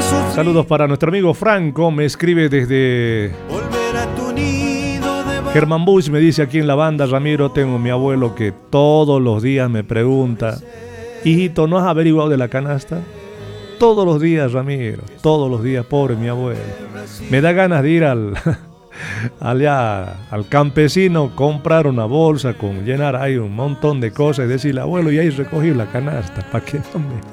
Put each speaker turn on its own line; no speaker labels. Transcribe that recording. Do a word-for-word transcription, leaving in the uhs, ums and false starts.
Saludos para nuestro amigo Franco, me escribe desde Germán Bush, me dice aquí en la banda: Ramiro, tengo mi abuelo que todos los días me pregunta: hijito, ¿no has averiguado de la canasta? Todos los días, Ramiro, todos los días, pobre mi abuelo. Me da ganas de ir al allá al campesino, comprar una bolsa con llenar ahí un montón de cosas y decirle: abuelo, y ahí recogí la canasta, ¿para qué, hombre?